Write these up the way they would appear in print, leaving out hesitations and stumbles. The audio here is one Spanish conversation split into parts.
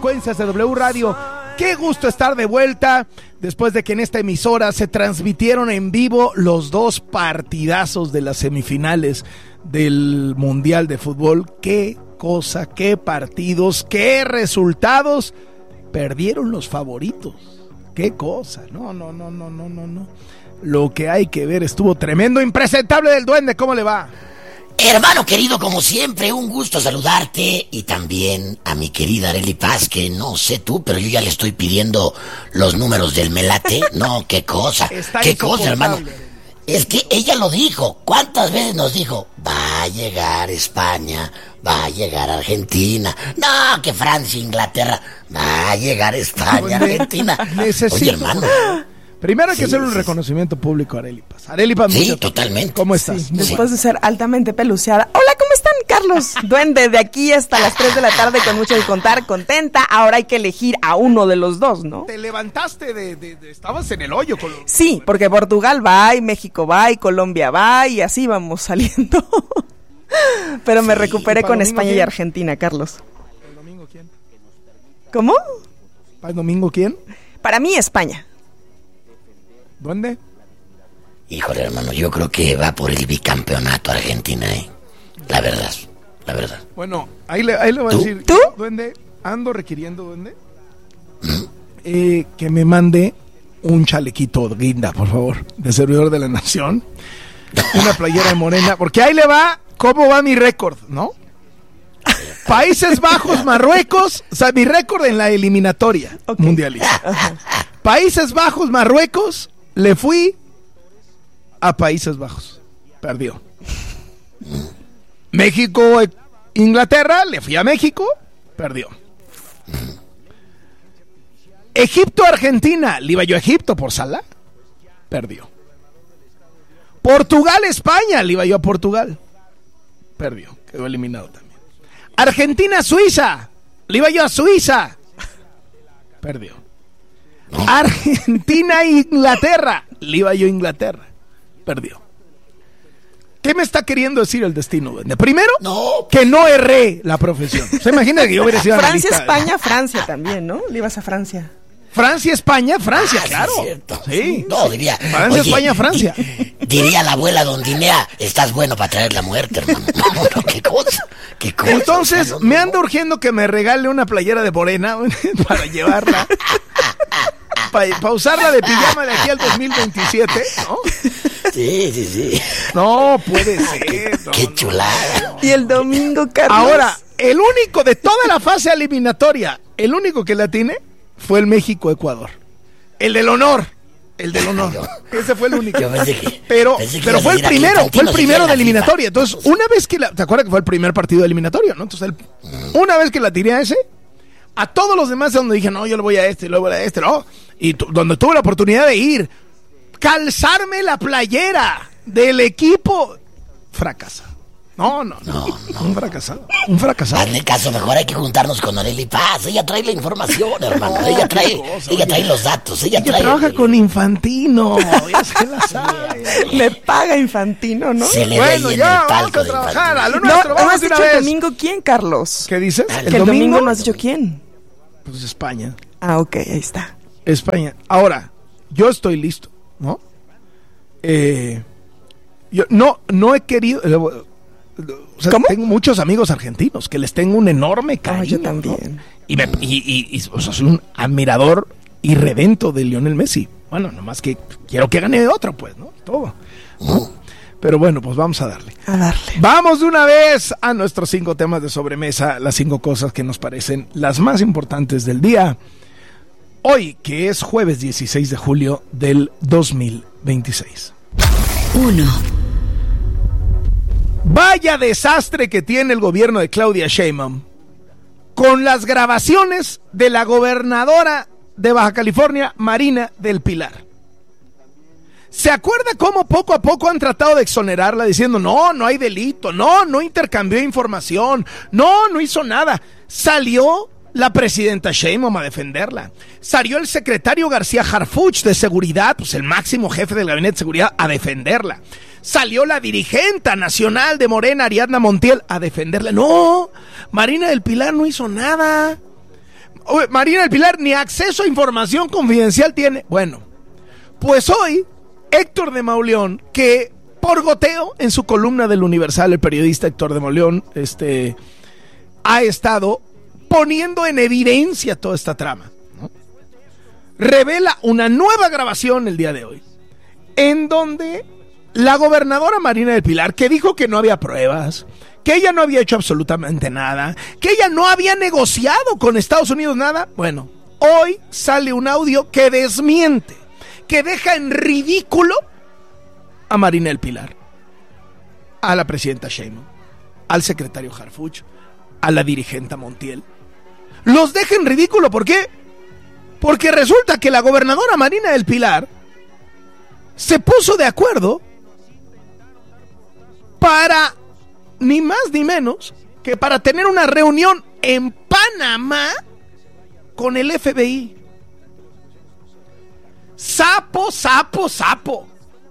Frecuencias de W Radio. Qué gusto estar de vuelta después de que en esta emisora se transmitieron en vivo los dos partidazos de las semifinales del Mundial de Fútbol. Qué cosa, qué partidos, qué resultados. Perdieron los favoritos. Qué cosa. No. Lo que hay que ver estuvo tremendo. Impresentable del Duende, ¿cómo le va? Hermano querido, como siempre, un gusto saludarte, y también a mi querida Arely Paz, que no sé tú, pero yo ya le estoy pidiendo los números del Melate. No, qué cosa, qué cosa, hermano. Es que ella lo dijo. ¿Cuántas veces nos dijo? Va a llegar España, va a llegar Argentina. No, que Francia, Inglaterra. Va a llegar España, Argentina. Oye, hermano. Primero hay que hacer un reconocimiento público a Arely Paz. Arely Paz, sí, totalmente. ¿Cómo estás? Sí, después de ser altamente peluceada. Hola, ¿cómo están, Carlos? Duende, de aquí hasta las 3 de la tarde con mucho de contar, contenta. Ahora hay que elegir a uno de los dos, ¿no? Te levantaste estabas en el hoyo. Sí, porque Portugal va, y México va, y Colombia va, y así vamos saliendo. Pero me recuperé con España ¿quién? Y Argentina, Carlos. ¿El domingo quién? ¿Cómo? ¿Para el domingo quién? Para mí, España. ¿Dónde? Híjole, hermano, yo creo que va por el bicampeonato Argentina, La verdad. Bueno, ahí le voy a decir. ¿Tú? Duende, ando requiriendo, Duende, que me mande un chalequito guinda, por favor, de servidor de la nación. Una playera de Morena, porque ahí le va, ¿cómo va mi récord, no? Países Bajos, Marruecos, o sea, mi récord en la eliminatoria mundialista. Países Bajos, Marruecos, le fui a Países Bajos, perdió. México, Inglaterra, le fui a México, perdió. Egipto, Argentina, le iba yo a Egipto por Salah, perdió. Portugal, España, le iba yo a Portugal, perdió, quedó eliminado también. Argentina, Suiza, le iba yo a Suiza, perdió. Argentina, Inglaterra, le iba yo a Inglaterra, perdió. ¿Qué me está queriendo decir el destino, Duende? Primero, que no erré la profesión. ¿Se imagina que yo hubiera sido Francia, analista? España, Francia también, ¿no? Le ibas a Francia. Francia, España, Francia, claro. Sí. No, diría. Francia, España, Francia. Diría la abuela Don Dinea, estás bueno para traer la muerte, hermano. No, qué cosa. Entonces, me anda urgiendo que me regale una playera de Morena para llevarla. Para usarla de pijama de aquí al 2027, ¿no? Sí. No, puede ser. Qué chulada. Y el domingo, Carlos. Ahora, el único de toda la fase eliminatoria, el único que la tiene fue el México-Ecuador. El del honor. Ese fue el único. Pero fue el primero de eliminatoria. Entonces, una vez que ¿te acuerdas que fue el primer partido de eliminatoria, no? Entonces, una vez que la tiré a ese, a todos los demás donde dije, no, yo le voy a este, luego voy a este, no. Y donde tuve la oportunidad de ir, calzarme la playera del equipo, fracasa. No. Un fracasado. Hazle caso, mejor hay que juntarnos con Arely Paz. Ella trae la información, hermano. Ella trae los datos. Ella trabaja con Infantino. Ya se la sabe. Le paga Infantino, ¿no? Se le bueno, ya vamos a trabajar. A lo nuestro, ¿no has dicho el domingo quién, Carlos? ¿Qué dices? ¿El domingo no has dicho quién? Pues España. Ah, ok, ahí está. España. Ahora, yo estoy listo, ¿no? Yo no he querido... O sea, tengo muchos amigos argentinos que les tengo un enorme cariño. Yo también. ¿No? Y o sea, soy un admirador irredento de Lionel Messi. Bueno, nomás que quiero que gane otro, pues, ¿no? Todo. ¿No? Pero bueno, pues vamos a darle. Vamos de una vez a nuestros 5 temas de sobremesa, las 5 cosas que nos parecen las más importantes del día. Hoy, que es jueves 16 de julio del 2026. 1. Vaya desastre que tiene el gobierno de Claudia Sheinbaum con las grabaciones de la gobernadora de Baja California, Marina del Pilar. ¿Se acuerda cómo poco a poco han tratado de exonerarla diciendo no hay delito, no intercambió información, no hizo nada? Salió la presidenta Sheinbaum a defenderla. Salió el secretario García Harfuch de seguridad, pues el máximo jefe del gabinete de seguridad, a defenderla. Salió la dirigente nacional de Morena, Ariadna Montiel, a defenderla. No, Marina del Pilar no hizo nada. Marina del Pilar ni acceso a información confidencial tiene. Bueno, pues hoy Héctor de Mauleón, que por goteo en su columna del Universal, el periodista Héctor de Mauleón ha estado poniendo en evidencia toda esta trama, ¿no? Revela una nueva grabación el día de hoy, en donde la gobernadora Marina del Pilar, que dijo que no había pruebas, que ella no había hecho absolutamente nada, que ella no había negociado con Estados Unidos nada, bueno, hoy sale un audio que desmiente, que deja en ridículo a Marina del Pilar, a la presidenta Sheinbaum, al secretario Harfuch, a la dirigente Montiel. Los deja en ridículo, ¿por qué? Porque resulta que la gobernadora Marina del Pilar se puso de acuerdo para, ni más ni menos, que para tener una reunión en Panamá con el FBI. Sapo, sapo, sapo.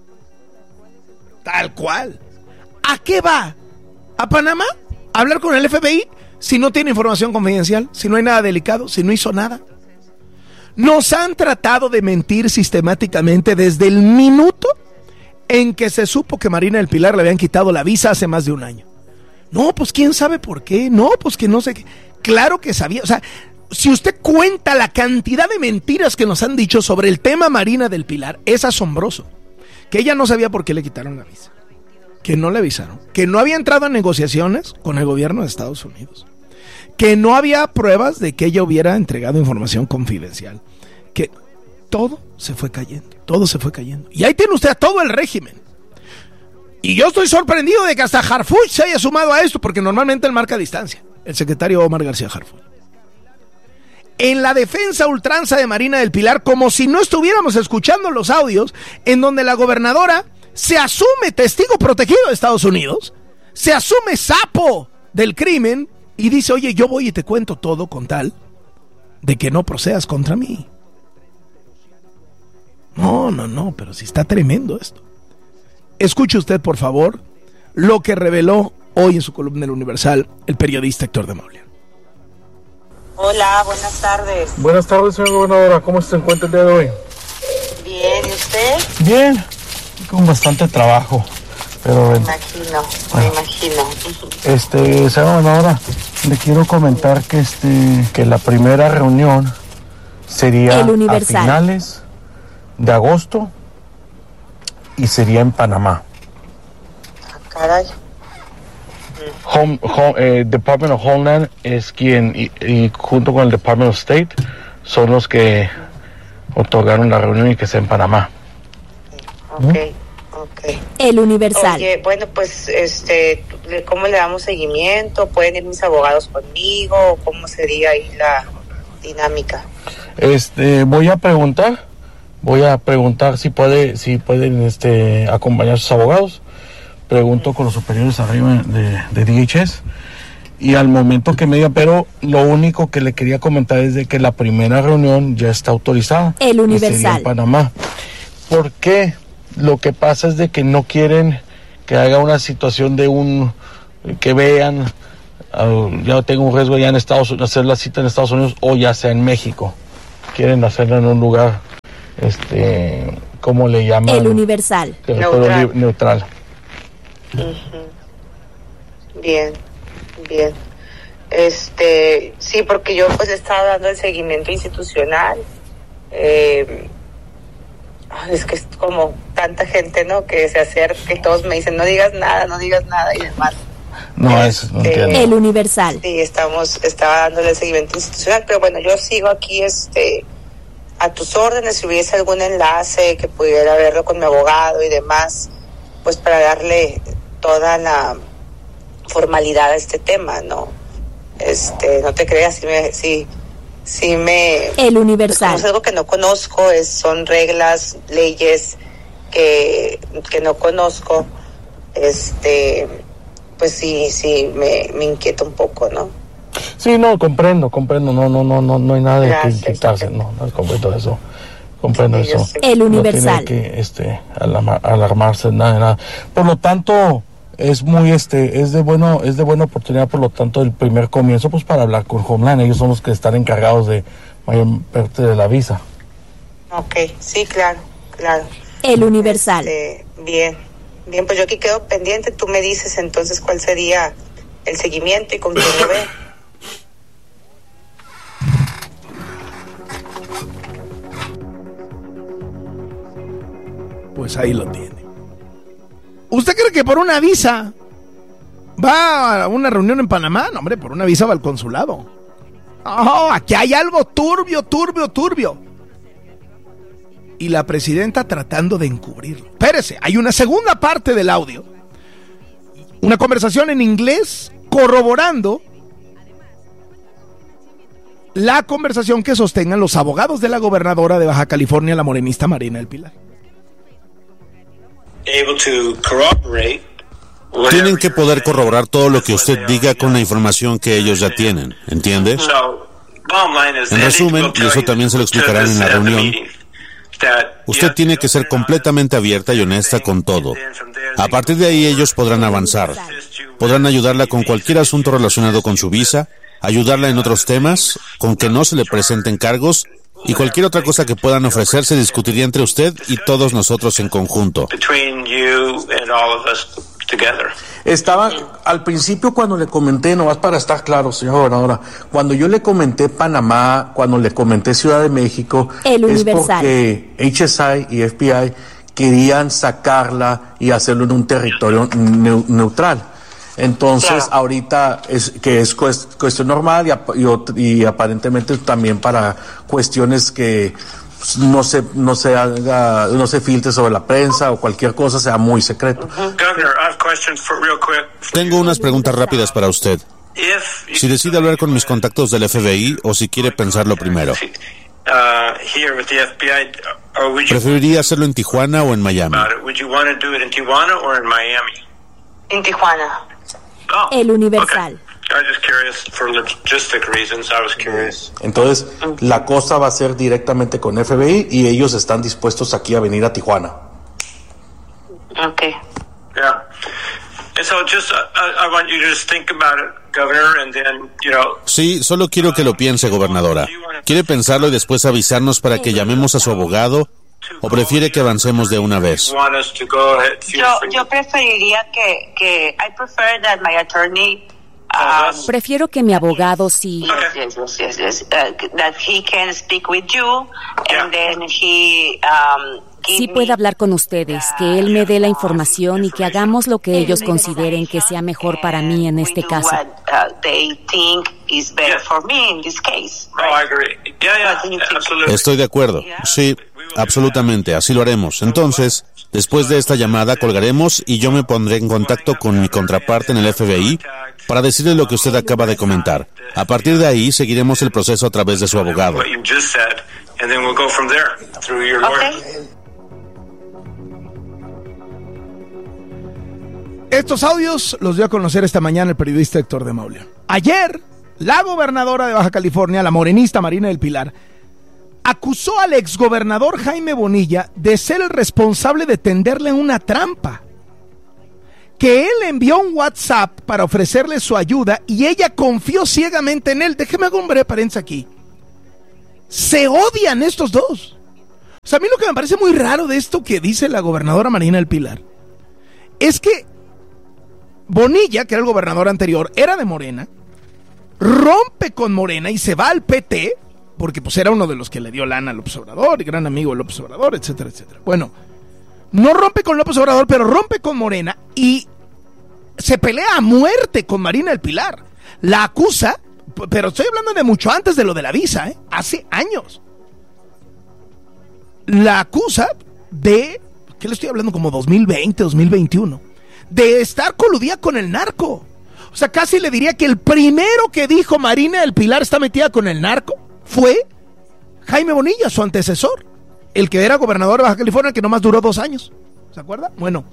Tal cual. ¿A qué va? ¿A Panamá? ¿A hablar con el FBI? Si no tiene información confidencial, si no hay nada delicado, si no hizo nada. Nos han tratado de mentir sistemáticamente desde el minuto en que se supo que Marina del Pilar le habían quitado la visa hace más de un año. No, pues quién sabe por qué. No, pues que no sé qué. Claro que sabía. O sea, si usted cuenta la cantidad de mentiras que nos han dicho sobre el tema Marina del Pilar, es asombroso. Que ella no sabía por qué le quitaron la visa, que no le avisaron, que no había entrado en negociaciones con el gobierno de Estados Unidos, que no había pruebas de que ella hubiera entregado información confidencial, que todo se fue cayendo, todo se fue cayendo. Y ahí tiene usted a todo el régimen. Y yo estoy sorprendido de que hasta Harfuch se haya sumado a esto, porque normalmente él marca distancia, el secretario Omar García Harfuch. En la defensa ultranza de Marina del Pilar, como si no estuviéramos escuchando los audios en donde la gobernadora se asume testigo protegido de Estados Unidos, se asume sapo del crimen y dice, oye, yo voy y te cuento todo con tal de que no procedas contra mí. No, pero sí está tremendo esto. Escuche usted, por favor, lo que reveló hoy en su columna del Universal el periodista Héctor de Mauleón. Hola, buenas tardes. Buenas tardes, señora gobernadora. ¿Cómo se encuentra el día de hoy? Bien, ¿y usted? Bien, con bastante trabajo, pero... Me imagino. Señora gobernadora, le quiero comentar que la primera reunión sería a finales de agosto y sería en Panamá. Ah, caray. Department of Homeland es quien, y junto con el Department of State, son los que otorgaron la reunión y que sea en Panamá. Ok. El Universal. Oye, bueno, pues, ¿cómo le damos seguimiento? ¿Pueden ir mis abogados conmigo? ¿Cómo sería ahí la dinámica? Voy a preguntar si pueden acompañar a sus abogados. Pregunto con los superiores arriba de DHS y al momento que me digan, pero lo único que le quería comentar es de que la primera reunión ya está autorizada. El Universal. En Panamá. ¿Por qué? Lo que pasa es de que no quieren que haga una situación de que vean, ya tengo un riesgo ya en Estados Unidos, hacer la cita en Estados Unidos o ya sea en México. Quieren hacerla en un lugar, ¿cómo le llaman? El Universal. Neutral. Bien. Sí, porque yo pues estaba dando el seguimiento institucional. Es que es como tanta gente, ¿no? Que se acerca y todos me dicen, no digas nada y demás. No, eso no entiendo. El Universal. Sí, estaba dándole el seguimiento institucional, pero bueno, yo sigo aquí, a tus órdenes, si hubiese algún enlace que pudiera verlo con mi abogado y demás, pues para darle toda la formalidad a este tema, ¿no? No te creas, sí me El Universal. Pues, como es algo que no conozco, son reglas, leyes que no conozco, pues sí me inquieta un poco, ¿no? Sí, no, comprendo, no hay nada de que quitarse, no comprendo eso. Comprendo eso. El Universal. No tiene que alarmarse, nada. Por lo tanto, es muy es de buena oportunidad, por lo tanto, el primer comienzo, pues para hablar con Homeland. Ellos son los que están encargados de mayor parte de la visa. Ok, sí, claro. El Universal. Bien, pues yo aquí quedo pendiente. Tú me dices entonces cuál sería el seguimiento y con quién lo ve. Pues ahí lo tiene. ¿Usted cree que por una visa va a una reunión en Panamá? No, hombre, por una visa va al consulado. Oh, aquí hay algo turbio. Y la presidenta tratando de encubrirlo. Espérese, hay una segunda parte del audio. Una conversación en inglés corroborando la conversación que sostengan los abogados de la gobernadora de Baja California, la morenista Marina del Pilar. Tienen que poder corroborar todo lo que usted diga con la información que ellos ya tienen, ¿entiende? En resumen, y eso también se lo explicarán en la reunión, usted tiene que ser completamente abierta y honesta con todo. A partir de ahí ellos podrán avanzar. Podrán ayudarla con cualquier asunto relacionado con su visa, ayudarla en otros temas, con que no se le presenten cargos, y cualquier otra cosa que puedan ofrecer se discutiría entre usted y todos nosotros en conjunto. Estaba al principio cuando le comenté, nomás para estar claro, señora gobernadora, cuando yo le comenté Panamá, cuando le comenté Ciudad de México, es porque HSI y FBI querían sacarla y hacerlo en un territorio neutral. Entonces, ahorita es cuestión normal y aparentemente también para cuestiones que no se filtre sobre la prensa o cualquier cosa, sea muy secreto. Tengo unas preguntas rápidas para usted. Si decide hablar con mis contactos del FBI o si quiere pensarlo primero. ¿Preferiría hacerlo en Tijuana o en Miami? En Tijuana. El Universal. Entonces, la cosa va a ser directamente con FBI y ellos están dispuestos aquí a venir a Tijuana. Okay. Sí, solo quiero que lo piense, gobernadora. ¿Quiere pensarlo y después avisarnos para que llamemos a su abogado? ¿O prefiere que avancemos de una vez? Yo preferiría que I prefer that my attorney Prefiero que mi abogado sí. That he can speak with you and then he sí pueda hablar con ustedes, que él me dé la información y que hagamos lo que ellos consideren que sea mejor para mí en este caso. Estoy de acuerdo. Sí, absolutamente, así lo haremos. Entonces, después de esta llamada colgaremos y yo me pondré en contacto con mi contraparte en el FBI para decirle lo que usted acaba de comentar. A partir de ahí seguiremos el proceso a través de su abogado. Estos audios los dio a conocer esta mañana el periodista Héctor de Mauleón. Ayer, la gobernadora de Baja California, la morenista Marina del Pilar, acusó al exgobernador Jaime Bonilla de ser el responsable de tenderle una trampa. Que él envió un WhatsApp para ofrecerle su ayuda y ella confió ciegamente en él. Déjeme hacer un breve paréntesis aquí. Se odian estos dos. O sea, a mí lo que me parece muy raro de esto que dice la gobernadora Marina del Pilar es que Bonilla, que era el gobernador anterior, era de Morena, rompe con Morena y se va al PT, porque pues era uno de los que le dio lana a López Obrador y gran amigo de López Obrador, etcétera, etcétera. Bueno, no rompe con López Obrador, pero rompe con Morena y se pelea a muerte con Marina del Pilar. La acusa, pero estoy hablando de mucho antes de lo de la visa, hace años. La acusa de, ¿qué le estoy hablando? Como 2020, 2021. De estar coludida con el narco. O sea, casi le diría que el primero que dijo Marina del Pilar está metida con el narco fue Jaime Bonilla, su antecesor. El que era gobernador de Baja California, que nomás duró 2 años. ¿Se acuerda? Bueno.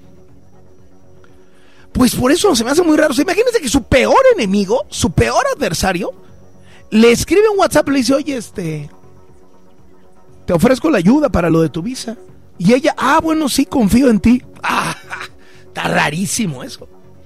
Pues por eso se me hace muy raro. O sea, imagínense que su peor enemigo, su peor adversario, le escribe un WhatsApp y le dice, oye, te ofrezco la ayuda para lo de tu visa. Y ella, bueno, sí, confío en ti. Está rarísimo eso.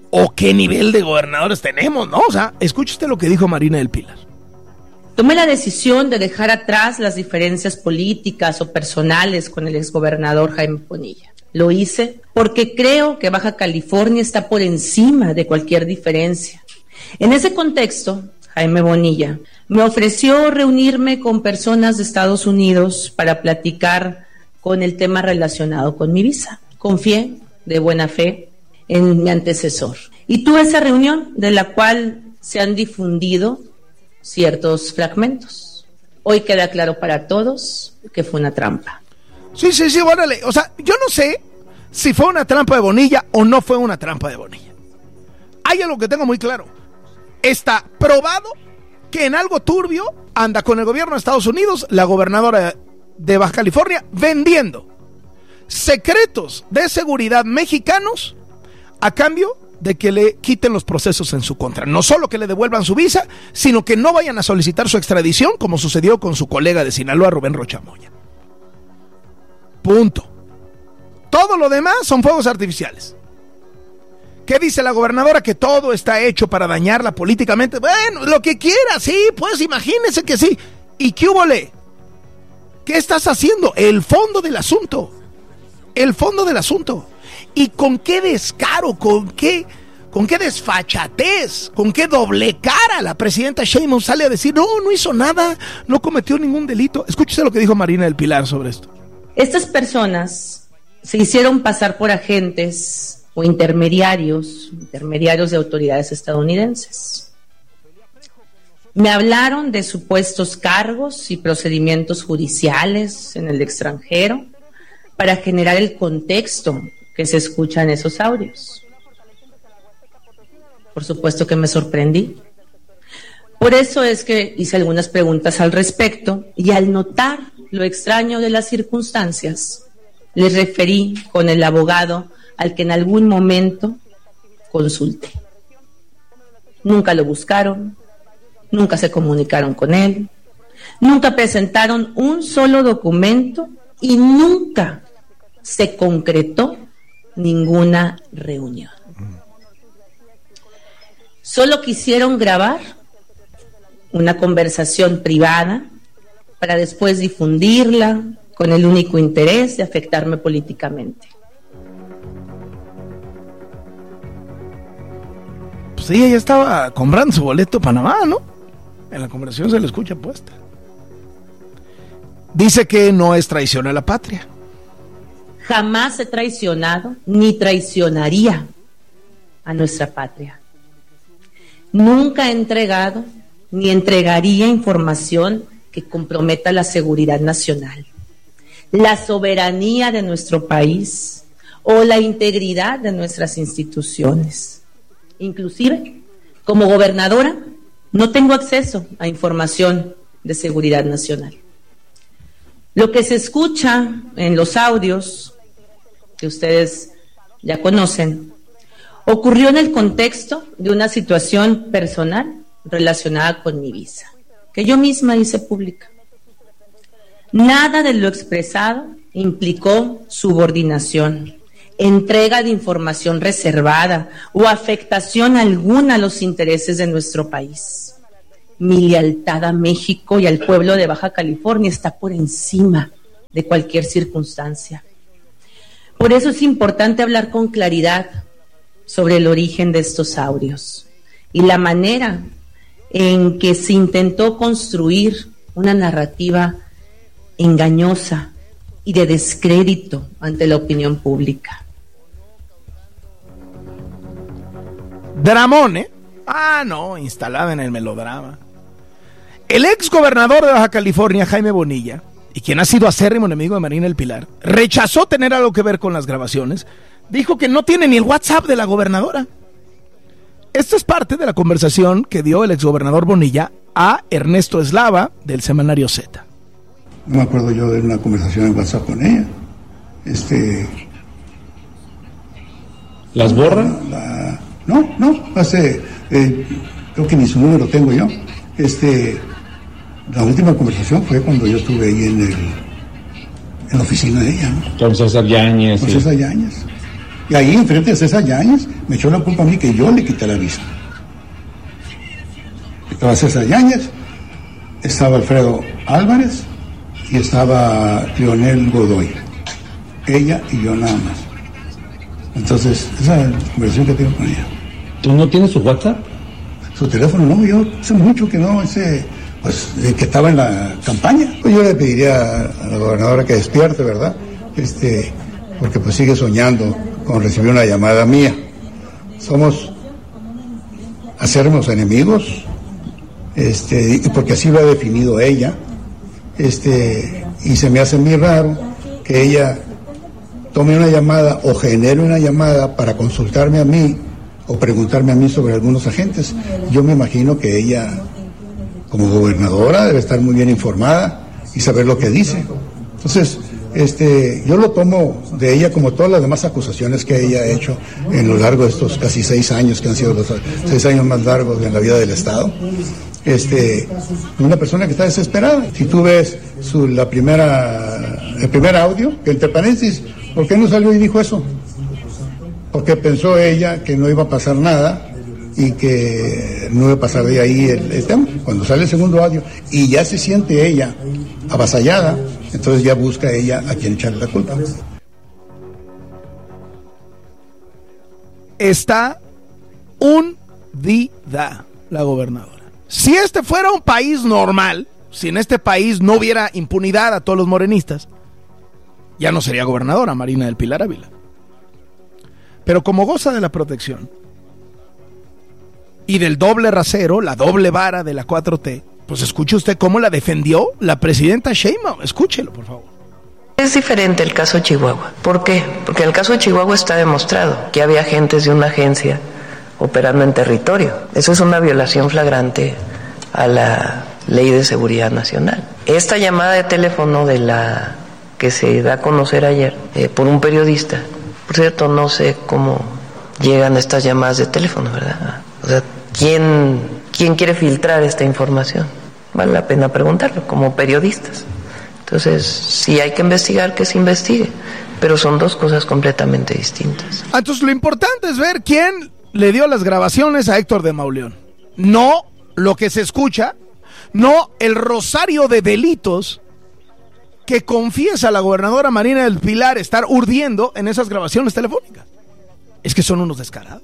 ¿O qué nivel de gobernadores tenemos, no? O sea, escuche usted lo que dijo Marina del Pilar. Tomé la decisión de dejar atrás las diferencias políticas o personales con el exgobernador Jaime Bonilla. Lo hice porque creo que Baja California está por encima de cualquier diferencia. En ese contexto, Jaime Bonilla me ofreció reunirme con personas de Estados Unidos para platicar con el tema relacionado con mi visa. Confié de buena fe en mi antecesor. Y tuve esa reunión de la cual se han difundido ciertos fragmentos. Hoy queda claro para todos que fue una trampa. Sí, órale. O sea, yo no sé si fue una trampa de Bonilla o no fue una trampa de Bonilla. Hay algo que tengo muy claro. Está probado que en algo turbio anda con el gobierno de Estados Unidos la gobernadora de Baja California vendiendo secretos de seguridad mexicanos a cambio de que le quiten los procesos en su contra. No solo que le devuelvan su visa, sino que no vayan a solicitar su extradición, como sucedió con su colega de Sinaloa, Rubén Rocha Moya. Punto. Todo lo demás son fuegos artificiales. ¿Qué dice la gobernadora? Que todo está hecho para dañarla políticamente. Bueno, lo que quiera, sí, pues imagínese que sí. ¿Y qué húbole? ¿Qué estás haciendo? El fondo del asunto. El fondo del asunto. ¿Y con qué descaro, con qué desfachatez, con qué doble cara la presidenta Sheinbaum sale a decir, no hizo nada, no cometió ningún delito? Escúchese lo que dijo Marina del Pilar sobre esto. Estas personas se hicieron pasar por agentes o intermediarios de autoridades estadounidenses. Me hablaron de supuestos cargos y procedimientos judiciales en el extranjero para generar el contexto que se escucha en esos audios. Por supuesto que me sorprendí. Por eso es que hice algunas preguntas al respecto y al notar lo extraño de las circunstancias, les referí con el abogado al que en algún momento consulté. Nunca lo buscaron, nunca se comunicaron con él, nunca presentaron un solo documento y nunca se concretó ninguna reunión. Solo quisieron grabar una conversación privada para después difundirla con el único interés de afectarme políticamente. Pues ella ya estaba comprando su boleto a Panamá, ¿no? En la conversación se le escucha puesta. Dice que no es traición a la patria. Jamás he traicionado ni traicionaría a nuestra patria. Nunca he entregado ni entregaría información que comprometa la seguridad nacional, la soberanía de nuestro país o la integridad de nuestras instituciones. Inclusive, como gobernadora, no tengo acceso a información de seguridad nacional. Lo que se escucha en los audios que ustedes ya conocen, ocurrió en el contexto de una situación personal relacionada con mi visa, que yo misma hice pública. Nada de lo expresado implicó subordinación, entrega de información reservada o afectación alguna a los intereses de nuestro país. Mi lealtad a México y al pueblo de Baja California está por encima de cualquier circunstancia. Por eso es importante hablar con claridad sobre el origen de estos audios y la manera en que se intentó construir una narrativa engañosa y de descrédito ante la opinión pública. Dramón, ¿eh? Ah, no, instalada en el melodrama. El ex gobernador de Baja California, Jaime Bonilla, y quien ha sido acérrimo enemigo de Marina del Pilar, rechazó tener algo que ver con las grabaciones. Dijo que no tiene ni el WhatsApp de la gobernadora. Esto es parte de la conversación que dio el exgobernador Bonilla a Ernesto Eslava del semanario Z. No me acuerdo yo de una conversación en WhatsApp con ella. ¿Las borra? No, hace, creo que ni su número tengo yo. La última conversación fue cuando yo estuve ahí en la oficina de ella, ¿no? Con César Yáñez. Con César Yáñez. Y ahí, enfrente de César Yáñez, me echó la culpa a mí que yo le quité la visa. Estaba César Yáñez, estaba Alfredo Álvarez y estaba Leonel Godoy. Ella y yo nada más. Entonces, esa es la conversación que tengo con ella. ¿Tú no tienes su WhatsApp? Su teléfono no, yo hace mucho que no, pues que estaba en la campaña. Pues yo le pediría a la gobernadora que despierte, ¿verdad? Porque pues sigue soñando con recibir una llamada mía. Somos acérrimos enemigos, y porque así lo ha definido ella, y se me hace muy raro que ella tome una llamada o genere una llamada para consultarme a mí o preguntarme a mí sobre algunos agentes. Yo me imagino que ella, como gobernadora, debe estar muy bien informada y saber lo que dice. Entonces, yo lo tomo de ella como todas las demás acusaciones que ella ha hecho en lo largo de estos casi 6 años, que han sido los 6 años más largos en la vida del Estado. Una persona que está desesperada. Si tú ves el primer audio, que entre paréntesis, ¿por qué no salió y dijo eso? Porque pensó ella que no iba a pasar nada y que no iba a pasar de ahí el tema. Cuando sale el segundo audio y ya se siente ella avasallada, entonces ya busca ella a quien echarle la culpa. Está hundida la gobernadora. Si este fuera un país normal, si en este país no hubiera impunidad a todos los morenistas, ya no sería gobernadora Marina del Pilar Ávila. Pero como goza de la protección y del doble rasero, la doble vara de la 4T, pues escuche usted cómo la defendió la presidenta Sheinbaum. Escúchelo, por favor. Es diferente el caso de Chihuahua. ¿Por qué? Porque en el caso de Chihuahua está demostrado que había agentes de una agencia operando en territorio. Eso es una violación flagrante a la Ley de Seguridad Nacional. Esta llamada de teléfono de la que se da a conocer ayer por un periodista, por cierto, no sé cómo llegan estas llamadas de teléfono, ¿verdad? O sea, ¿quién quiere filtrar esta información? Vale la pena preguntarlo, como periodistas. Entonces, si hay que investigar, que se investigue, pero son dos cosas completamente distintas. Entonces, lo importante es ver quién le dio las grabaciones a Héctor de Mauleón. No lo que se escucha, no el rosario de delitos que confiesa la gobernadora Marina del Pilar estar urdiendo en esas grabaciones telefónicas. Es que son unos descarados.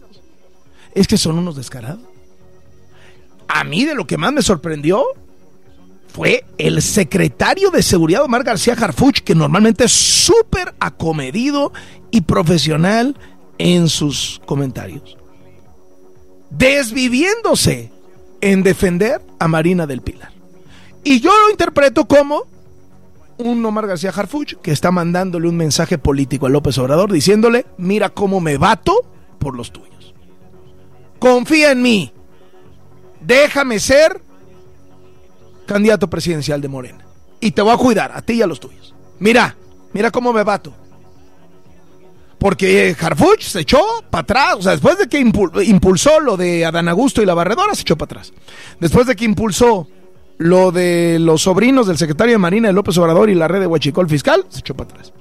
A mí de lo que más me sorprendió fue el secretario de Seguridad, Omar García Harfuch, que normalmente es súper acomedido y profesional en sus comentarios, desviviéndose en defender a Marina del Pilar. Y yo lo interpreto como un Omar García Harfuch que está mandándole un mensaje político a López Obrador diciéndole: mira cómo me bato por los tuyos. Confía en mí. Déjame ser candidato presidencial de Morena y te voy a cuidar a ti y a los tuyos. Mira cómo me bato. Porque Harfuch se echó para atrás, o sea, después de que impulsó lo de Adán Augusto y la barredora, se echó para atrás. Después de que impulsó lo de los sobrinos del secretario de Marina de López Obrador y la red de huachicol fiscal, se echó para atrás.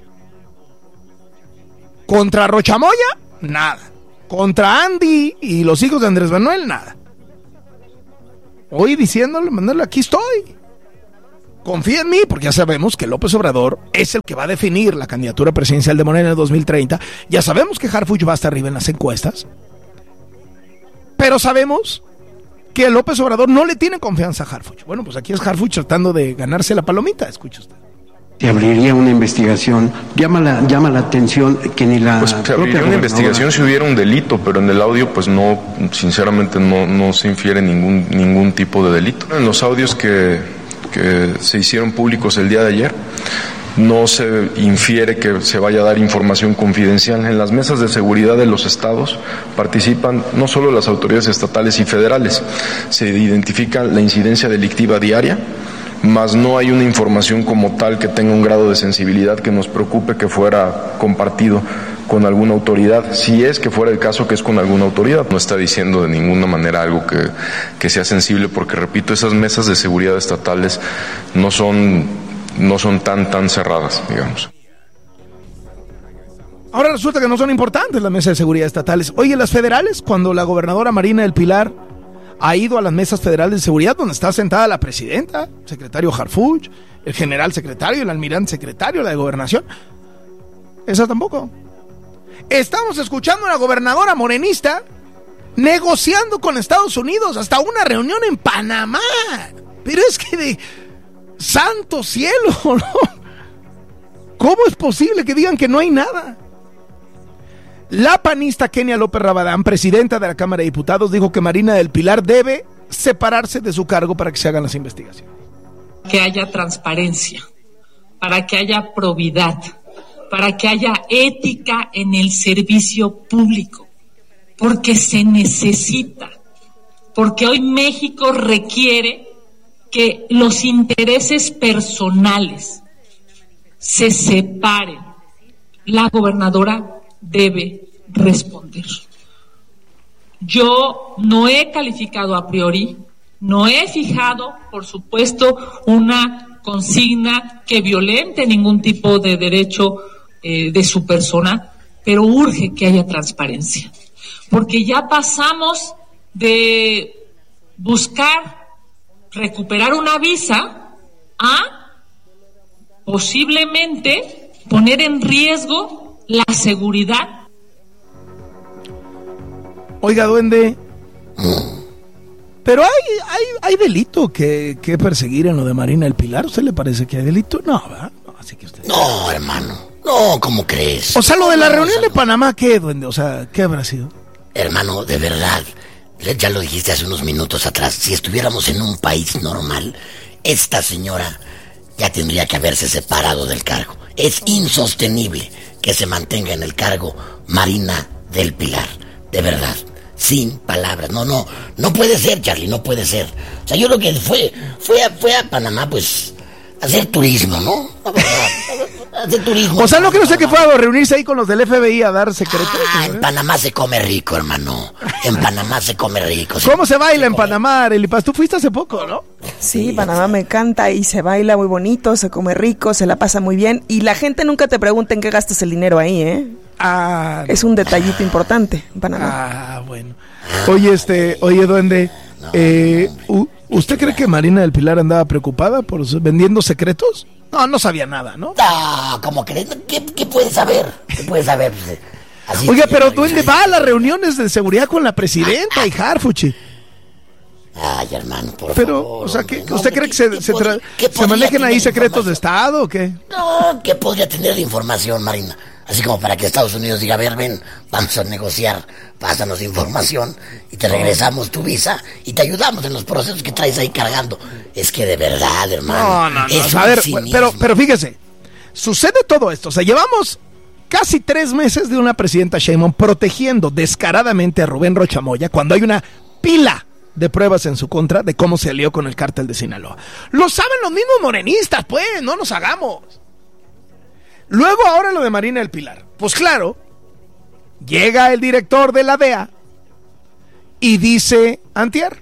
Contra Rochamoya, nada. Contra Andy y los hijos de Andrés Manuel, nada. Hoy diciéndole, mandarle, aquí estoy. Confía en mí, porque ya sabemos que López Obrador es el que va a definir la candidatura presidencial de Morena en el 2030. Ya sabemos que Harfuch va hasta arriba en las encuestas. Pero sabemos que López Obrador no le tiene confianza a Harfuch. Bueno, pues aquí es Harfuch tratando de ganarse la palomita, escuche usted. Se abriría una investigación. Llama la atención que ni la... Pues se abriría una investigación si hubiera un delito, pero en el audio pues no, sinceramente no se infiere ningún tipo de delito. En los audios que se hicieron públicos el día de ayer, no se infiere que se vaya a dar información confidencial. En las mesas de seguridad de los estados participan no solo las autoridades estatales y federales, se identifica la incidencia delictiva diaria, mas no hay una información como tal que tenga un grado de sensibilidad que nos preocupe que fuera compartido con alguna autoridad. Si es que fuera el caso que es con alguna autoridad, no está diciendo de ninguna manera algo que sea sensible, porque repito, esas mesas de seguridad estatales no son tan cerradas, digamos. Ahora resulta que no son importantes las mesas de seguridad estatales. Oye, las federales, cuando la gobernadora Marina del Pilar ha ido a las mesas federales de seguridad donde está sentada la presidenta, el secretario Harfuch, el general secretario, el almirante secretario, la de gobernación. Esa tampoco. Estamos escuchando a la gobernadora morenista negociando con Estados Unidos hasta una reunión en Panamá. Pero es que de santo cielo, ¿no? ¿Cómo es posible que digan que no hay nada? La panista Kenia López Rabadán, presidenta de la Cámara de Diputados, dijo que Marina del Pilar debe separarse de su cargo para que se hagan las investigaciones. Que haya transparencia, para que haya probidad, para que haya ética en el servicio público, porque se necesita, porque hoy México requiere que los intereses personales se separen. La gobernadora debe responder. Yo no he calificado a priori, no he fijado, por supuesto, una consigna que violente ningún tipo de derecho de su persona, pero urge que haya transparencia, porque ya pasamos de buscar recuperar una visa a posiblemente poner en riesgo la seguridad. Oiga, duende, pero hay delito que perseguir en lo de Marina del Pilar. ¿Usted le parece que hay delito? No, ¿verdad? No, así que usted... No, hermano. No, ¿cómo crees? O sea, lo de la reunión de Panamá, ¿qué, duende? O sea, ¿qué habrá sido? Hermano, de verdad, ya lo dijiste hace unos minutos atrás, si estuviéramos en un país normal, esta señora ya tendría que haberse separado del cargo. Es insostenible que se mantenga en el cargo Marina del Pilar, de verdad, sin palabras. No puede ser, Charlie, no puede ser. O sea, yo lo que fue a Panamá, pues, a hacer turismo, ¿no? Hacer turismo. O sea, no creo que fue a reunirse ahí con los del FBI a dar secretos. En Panamá se come rico, hermano. En Panamá se come rico. ¿Cómo se baila en Panamá, Arely Paz? Tú fuiste hace poco, ¿no? Sí, Panamá me encanta y se baila muy bonito, se come rico, se la pasa muy bien y la gente nunca te pregunta en qué gastas el dinero ahí, ¿eh? Es un detallito importante en Panamá. Bueno. Oye, duende, ¿usted cree que Marina del Pilar andaba preocupada por vendiendo secretos? No sabía nada, ¿no? ¿Cómo crees? ¿Qué puedes saber? ¿Qué puedes saber? Así. Oiga, pero duende va a las reuniones de seguridad con la presidenta y Harfuch. Ay, hermano, por pero, favor. O sea, ¿usted cree que se manejen ahí secretos de Estado o qué? No, ¿qué podría tener de información, Marina? Así como para que Estados Unidos diga, a ver, ven, vamos a negociar, pásanos información y te regresamos tu visa y te ayudamos en los procesos que traes ahí cargando. Es que de verdad, hermano. No. A ver, pero fíjese, sucede todo esto. O sea, llevamos casi 3 meses de una presidenta Sheinbaum protegiendo descaradamente a Rubén Rocha Moya cuando hay una pila de pruebas en su contra de cómo se alió con el cártel de Sinaloa. Lo saben los mismos morenistas, pues, no nos hagamos. Luego ahora lo de Marina del Pilar. Pues claro, llega el director de la DEA y dice, antier,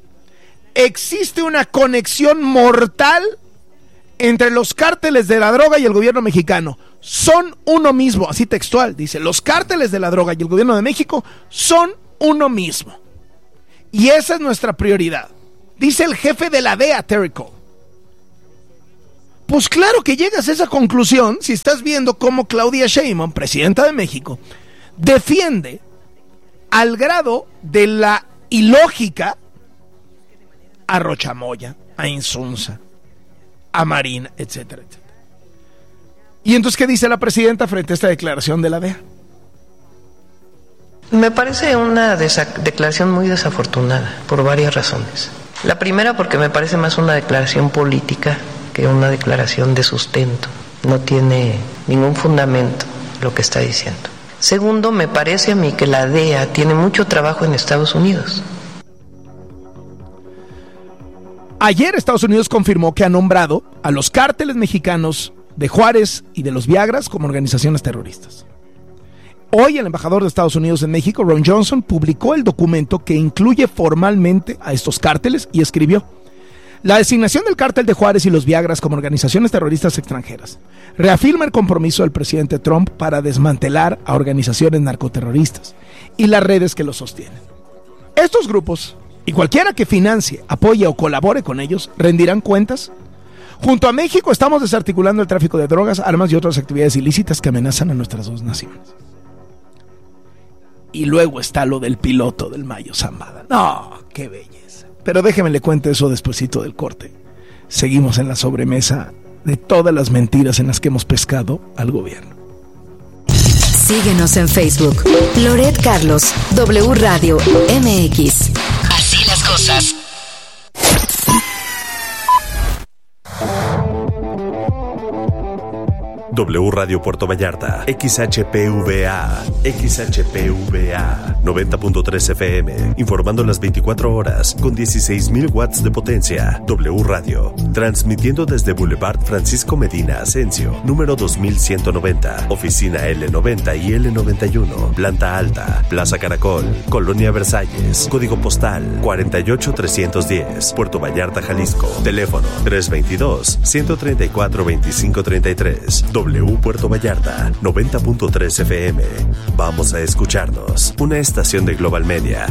existe una conexión mortal entre los cárteles de la droga y el gobierno mexicano. Son uno mismo, así textual, dice, los cárteles de la droga y el gobierno de México son uno mismo. Y esa es nuestra prioridad, dice el jefe de la DEA, Terry Cole. Pues claro que llegas a esa conclusión si estás viendo cómo Claudia Sheinbaum, presidenta de México, defiende al grado de la ilógica a Rocha Moya, a Insunza, a Marina, etcétera, etcétera. ¿Y entonces qué dice la presidenta frente a esta declaración de la DEA? Me parece una declaración muy desafortunada por varias razones. La primera porque me parece más una declaración política que una declaración de sustento. No tiene ningún fundamento lo que está diciendo. Segundo, me parece a mí que la DEA tiene mucho trabajo en Estados Unidos. Ayer Estados Unidos confirmó que ha nombrado a los cárteles mexicanos de Juárez y de los Viagras como organizaciones terroristas. Hoy el embajador de Estados Unidos en México, Ron Johnson, publicó el documento que incluye formalmente a estos cárteles y escribió: La designación del Cártel de Juárez y los Viagras como organizaciones terroristas extranjeras reafirma el compromiso del presidente Trump para desmantelar a organizaciones narcoterroristas y las redes que los sostienen. Estos grupos, y cualquiera que financie, apoye o colabore con ellos, rendirán cuentas. Junto a México estamos desarticulando el tráfico de drogas, armas y otras actividades ilícitas que amenazan a nuestras dos naciones. Y luego está lo del piloto del Mayo Zambada. No, qué belleza. Pero déjeme le cuento eso despuesito del corte. Seguimos en la sobremesa de todas las mentiras en las que hemos pescado al gobierno. Síguenos en Facebook. Loret Carlos, W Radio MX. Así las cosas. W Radio Puerto Vallarta, XHPVA 90.3 FM, informando las 24 horas con 16,000 watts de potencia. W Radio, transmitiendo desde Boulevard Francisco Medina Asensio, número 2190, oficina L90 y L91, planta alta, Plaza Caracol, Colonia Versalles, código postal 48310, Puerto Vallarta, Jalisco, teléfono 322-134-2533. W Puerto Vallarta, 90.3 FM. Vamos a escucharnos. Una estación de Global Media.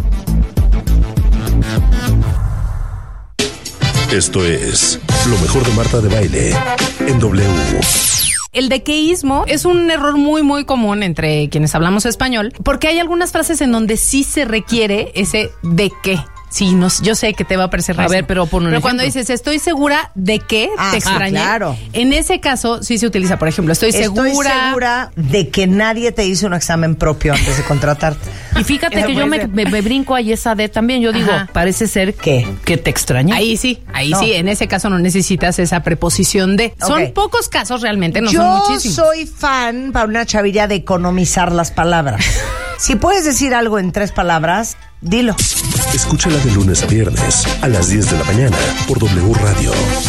Esto es lo mejor de Marta de Baile en W. El dequeísmo es un error muy, muy común entre quienes hablamos español, porque hay algunas frases en donde sí se requiere ese de qué. Sí, yo sé que te va a parecer raro. A ver, pero pon un ejemplo. Cuando dices, estoy segura de que te extrañé. Claro. En ese caso, sí se utiliza, por ejemplo, estoy segura de que nadie te hizo un examen propio antes de contratarte. Y fíjate que yo me brinco ahí esa de también. Yo digo, parece ser que te extrañé. Ahí sí, en ese caso no necesitas esa preposición de. Okay. Son pocos casos realmente, no son muchísimos. Yo soy fan, para una chavilla, de economizar las palabras. Si puedes decir algo en 3 palabras, dilo. Escúchala de lunes a viernes a las 10 de la mañana por W Radio.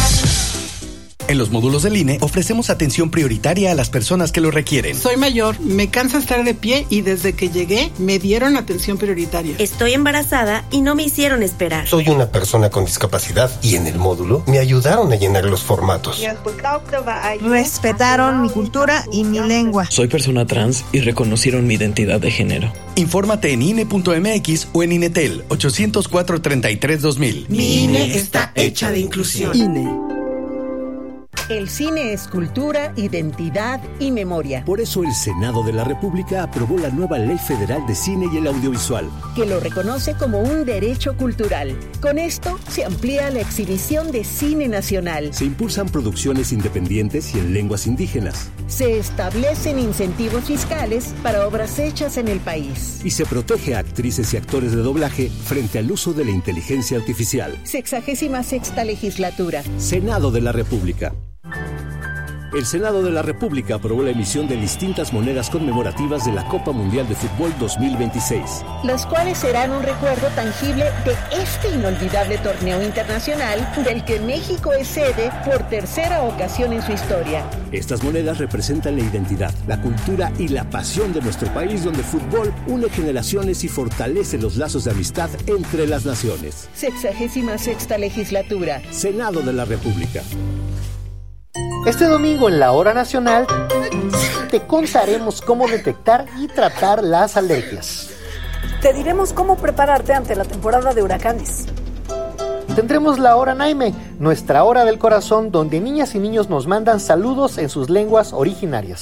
En los módulos del INE ofrecemos atención prioritaria a las personas que lo requieren. Soy mayor, me cansa estar de pie y desde que llegué me dieron atención prioritaria. Estoy embarazada y no me hicieron esperar. Soy una persona con discapacidad y en el módulo me ayudaron a llenar los formatos. Respetaron mi cultura y mi lengua. Soy persona trans y reconocieron mi identidad de género. Infórmate en INE.mx o en INETEL 804-33-2000. Mi INE está hecha de inclusión. INE. El cine es cultura, identidad y memoria. Por eso el Senado de la República aprobó la nueva Ley Federal de Cine y el Audiovisual, que lo reconoce como un derecho cultural. Con esto se amplía la exhibición de cine nacional. Se impulsan producciones independientes y en lenguas indígenas. Se establecen incentivos fiscales para obras hechas en el país. Y se protege a actrices y actores de doblaje frente al uso de la inteligencia artificial. 66ª legislatura. Senado de la República. El Senado de la República aprobó la emisión de distintas monedas conmemorativas de la Copa Mundial de Fútbol 2026. Las cuales serán un recuerdo tangible de este inolvidable torneo internacional del que México es sede por 3ª ocasión en su historia. Estas monedas representan la identidad, la cultura y la pasión de nuestro país, donde el fútbol une generaciones y fortalece los lazos de amistad entre las naciones. 66ª legislatura. Senado de la República. Este domingo en la Hora Nacional te contaremos cómo detectar y tratar las alergias. Te diremos cómo prepararte ante la temporada de huracanes. Tendremos la Hora Naime, nuestra hora del corazón, donde niñas y niños nos mandan saludos en sus lenguas originarias.